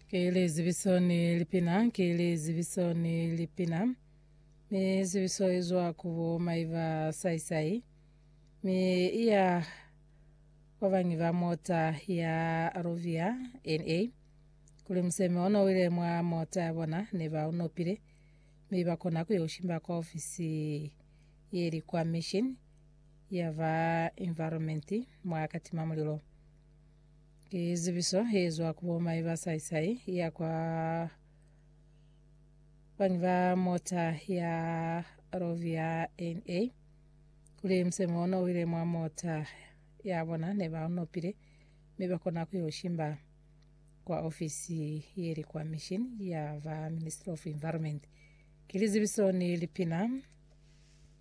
Kele zibisoni lipina, kele zibisoni lipina. Me zibiso izwa kubo maiva sai. Me iya wavangiva mota ya Rovia NA. Kule mseme ono wile mwa mota ya wana neva unopire. Me bakona kuyoshimba kwa ofisi yeri kwa mission ya va environmenti mwa katima mulilo. Zibiso hezwa kubo maiva sai ya kwa vangiva mota ya Rovia NA. Kule mseme ono wile mwa mota ya wana neva unopire. Me bakona kuyoshimba kwa ofisi yeri kwa mission ya va Ministry of Environment. Kilizibiso ni lipina.